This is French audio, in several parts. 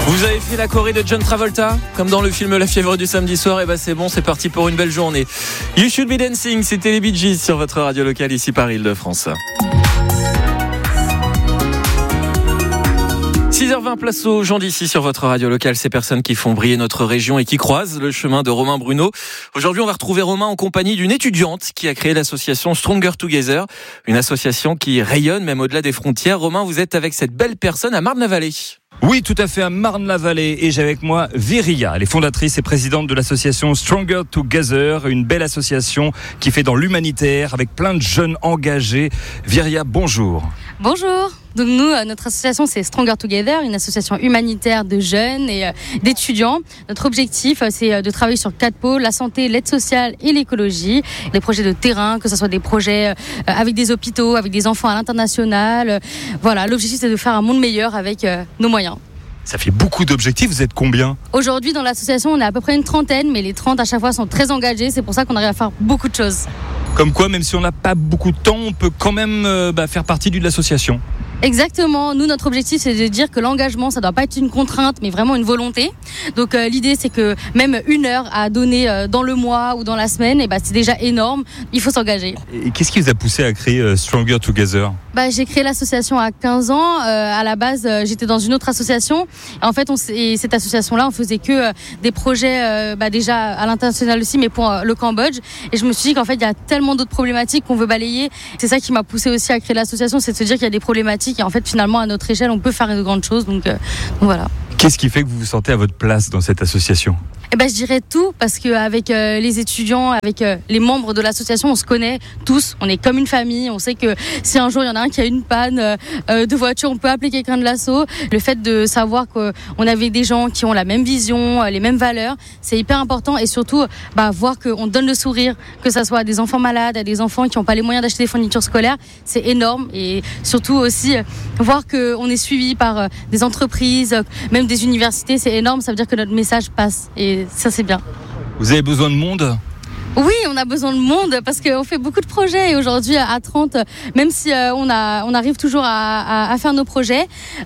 Vous avez fait la choré de John Travolta, comme dans le film La fièvre du samedi soir. Et bah c'est bon, c'est parti pour une belle journée. You Should Be Dancing, c'était les Bee Gees sur votre radio locale ici par Île-de-France. 6h20, place aux gens d'ici sur votre radio locale, ces personnes qui font briller notre région et qui croisent le chemin de Romain Bruno. Aujourd'hui, on va retrouver Romain en compagnie d'une étudiante qui a créé l'association Stronger Together, une association qui rayonne même au-delà des frontières. Romain, vous êtes avec cette belle personne à Marne-la-Vallée. Oui, tout à fait, à Marne-la-Vallée. Et j'ai avec moi Viria, elle est fondatrice et présidente de l'association Stronger Together, une belle association qui fait dans l'humanitaire avec plein de jeunes engagés. Viria, bonjour. Bonjour. Donc nous, notre association, c'est Stronger Together, une association humanitaire de jeunes et d'étudiants. Notre objectif, c'est de travailler sur 4 pôles: la santé, l'aide sociale et l'écologie. Des projets de terrain, que ce soit des projets avec des hôpitaux, avec des enfants à l'international. Voilà, l'objectif, c'est de faire un monde meilleur avec nos moyens. Ça fait beaucoup d'objectifs, vous êtes combien ? Aujourd'hui, dans l'association, on est à peu près une trentaine, mais les 30 à chaque fois sont très engagés. C'est pour ça qu'on arrive à faire beaucoup de choses. Comme quoi, même si on n'a pas beaucoup de temps, on peut quand même faire partie de l'association. Exactement. Nous, notre objectif, c'est de dire que l'engagement, ça doit pas être une contrainte, mais vraiment une volonté. Donc, l'idée, c'est que même 1 heure à donner dans le mois ou dans la semaine, c'est déjà énorme. Il faut s'engager. Et qu'est-ce qui vous a poussé à créer Stronger Together ? J'ai créé l'association à 15 ans. À la base, j'étais dans une autre association. En fait, cette association-là, on faisait que des projets déjà à l'international aussi, mais pour le Cambodge. Et je me suis dit qu'en fait, il y a tellement d'autres problématiques qu'on veut balayer. C'est ça qui m'a poussé aussi à créer l'association, c'est de se dire qu'il y a des problématiques et en fait, finalement, à notre échelle, on peut faire de grandes choses. Donc voilà. Qu'est-ce qui fait que vous vous sentez à votre place dans cette association ? Je dirais tout, parce qu'avec les étudiants, avec les membres de l'association, on se connaît tous, on est comme une famille, on sait que si un jour il y en a un qui a une panne de voiture, on peut appeler quelqu'un de l'asso. Le fait de savoir qu'on avait des gens qui ont la même vision, les mêmes valeurs, c'est hyper important, et surtout voir qu'on donne le sourire, que ça soit à des enfants malades, à des enfants qui n'ont pas les moyens d'acheter des fournitures scolaires, c'est énorme. Et surtout aussi voir qu'on est suivi par des entreprises, même des universités, c'est énorme, ça veut dire que notre message passe. Et ça, c'est bien. Vous avez besoin de monde ? Oui, on a besoin de monde parce qu'on fait beaucoup de projets et aujourd'hui à 30, même si on arrive toujours à faire nos projets,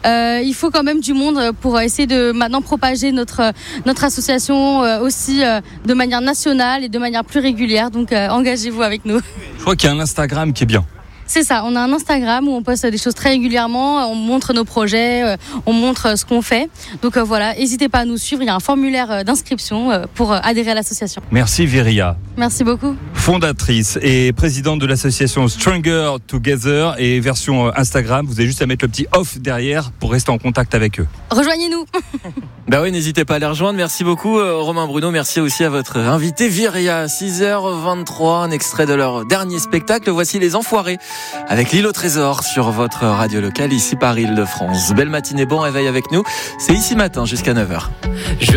il faut quand même du monde pour essayer de maintenant propager notre association aussi de manière nationale et de manière plus régulière. Donc engagez-vous avec nous. Je crois qu'il y a un Instagram qui est bien. C'est ça, on a un Instagram où on poste des choses très régulièrement, on montre nos projets, on montre ce qu'on fait. Donc voilà, n'hésitez pas à nous suivre, il y a un formulaire d'inscription pour adhérer à l'association. Merci Viria. Merci beaucoup. Fondatrice et présidente de l'association Stronger Together, et version Instagram, vous avez juste à mettre le petit off derrière pour rester en contact avec eux. Rejoignez-nous. Oui, n'hésitez pas à les rejoindre. Merci beaucoup Romain Bruno, merci aussi à votre invité Viria. 6h23, un extrait de leur dernier spectacle, voici Les Enfoirés avec l'île au trésor sur votre radio locale ici par Île-de-France. Belle matinée, bon réveil avec nous, c'est ici matin jusqu'à 9h.